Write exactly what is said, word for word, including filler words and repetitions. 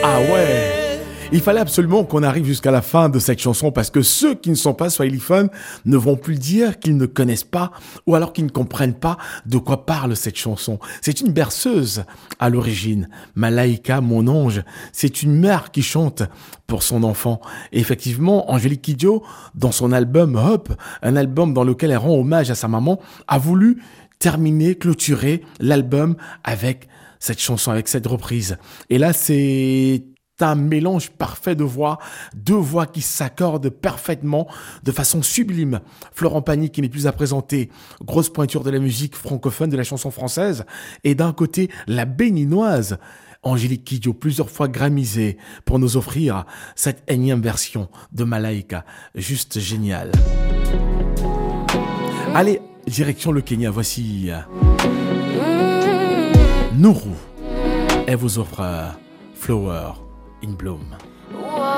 Ah ouais, il fallait absolument qu'on arrive jusqu'à la fin de cette chanson parce que ceux qui ne sont pas swahiliphones ne vont plus dire qu'ils ne connaissent pas ou alors qu'ils ne comprennent pas de quoi parle cette chanson. C'est une berceuse à l'origine. Malaika, mon ange, c'est une mère qui chante pour son enfant. Et effectivement, Angélique Kidjo, dans son album Hop, un album dans lequel elle rend hommage à sa maman, a voulu terminer, clôturer l'album avec cette chanson, avec cette reprise. Et là, c'est un mélange parfait de voix, deux voix qui s'accordent parfaitement de façon sublime. Florent Pagny qui n'est plus à présenter, grosse pointure de la musique francophone, de la chanson française, et d'un côté, la béninoise, Angélique Kidjo, plusieurs fois gramisée pour nous offrir cette énième version de Malaika, juste géniale. Allez, direction le Kenya, voici Nourou. Elle vous offre Flower in Bloom.